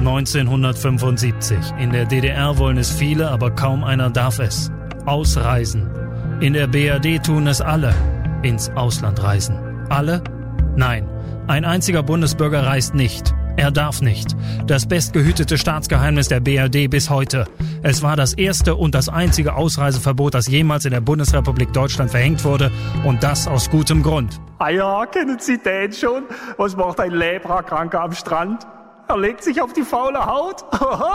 1975. In der DDR wollen es viele, aber kaum einer darf es. Ausreisen. In der BRD tun es alle. Ins Ausland reisen. Alle? Nein. Ein einziger Bundesbürger reist nicht. Er darf nicht. Das bestgehütete Staatsgeheimnis der BRD bis heute. Es war das erste und das einzige Ausreiseverbot, das jemals in der Bundesrepublik Deutschland verhängt wurde. Und das aus gutem Grund. Ah ja, kennen Sie den schon? Was macht ein Leprakranker am Strand? Er legt sich auf die faule Haut.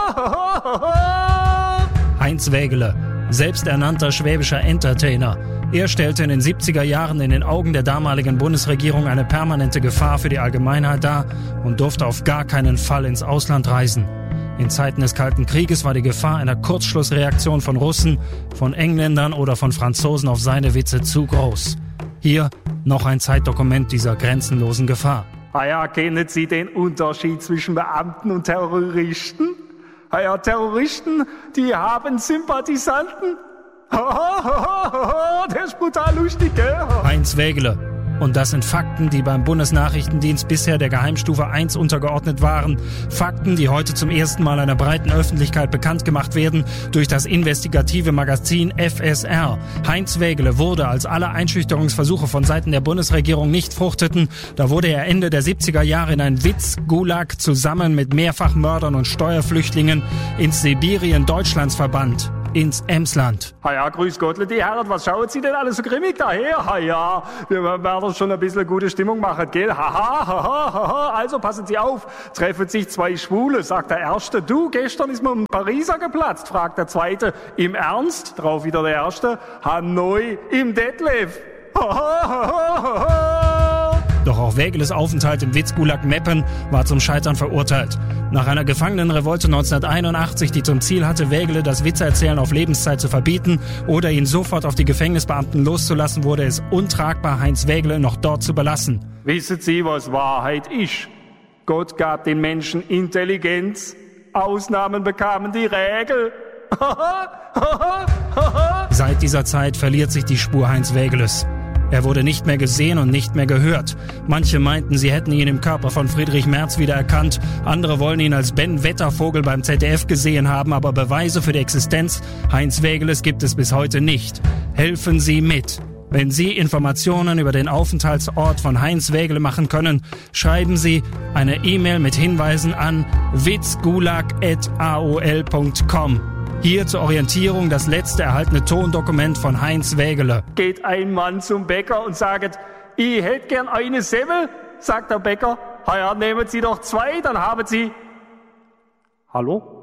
Heinz Wägele, selbsternannter schwäbischer Entertainer. Er stellte in den 70er Jahren in den Augen der damaligen Bundesregierung eine permanente Gefahr für die Allgemeinheit dar und durfte auf gar keinen Fall ins Ausland reisen. In Zeiten des Kalten Krieges war die Gefahr einer Kurzschlussreaktion von Russen, von Engländern oder von Franzosen auf seine Witze zu groß. Hier noch ein Zeitdokument dieser grenzenlosen Gefahr. Ah ja, kennen Sie den Unterschied zwischen Beamten und Terroristen? Ah ja, Terroristen, die haben Sympathisanten. Der ist brutal lustig, gell? Heinz Wägele. Und das sind Fakten, die beim Bundesnachrichtendienst bisher der Geheimstufe 1 untergeordnet waren. Fakten, die heute zum ersten Mal einer breiten Öffentlichkeit bekannt gemacht werden durch das investigative Magazin FSR. Heinz Wägele wurde, als alle Einschüchterungsversuche von Seiten der Bundesregierung nicht fruchteten, da wurde er Ende der 70er Jahre in ein Witz-Gulag zusammen mit Mehrfachmördern und Steuerflüchtlingen ins Sibirien Deutschlands verbannt. Ins Emsland. Ah ja, grüß Gottle, die Herren, was schauen Sie denn alle so grimmig daher? Ah ja, wir werden schon ein bisschen gute Stimmung machen, gell? Haha, also passen Sie auf, treffen sich zwei Schwule, sagt der Erste. Du, gestern ist mir ein Pariser geplatzt, fragt der Zweite. Im Ernst? Drauf wieder der Erste. Hanoi im Detlef. Doch auch Wägeles Aufenthalt im Witzgulag Meppen war zum Scheitern verurteilt. Nach einer Gefangenenrevolte 1981, die zum Ziel hatte, Wägele das Witzeerzählen auf Lebenszeit zu verbieten oder ihn sofort auf die Gefängnisbeamten loszulassen, wurde es untragbar, Heinz Wägele noch dort zu belassen. Wissen Sie, was Wahrheit ist? Gott gab den Menschen Intelligenz. Ausnahmen bekamen die Regel. Seit dieser Zeit verliert sich die Spur Heinz Wägeles. Er wurde nicht mehr gesehen und nicht mehr gehört. Manche meinten, sie hätten ihn im Körper von Friedrich Merz wiedererkannt. Andere wollen ihn als Ben Wettervogel beim ZDF gesehen haben, aber Beweise für die Existenz Heinz Wägeles gibt es bis heute nicht. Helfen Sie mit. Wenn Sie Informationen über den Aufenthaltsort von Heinz Wägele machen können, schreiben Sie eine E-Mail mit Hinweisen an witzgulag@aol.com. Hier zur Orientierung das letzte erhaltene Tondokument von Heinz Wägele. Geht ein Mann zum Bäcker und sagt, ich hätte gern eine Semmel, sagt der Bäcker. Ja, nehmen Sie doch zwei, dann haben Sie... Hallo?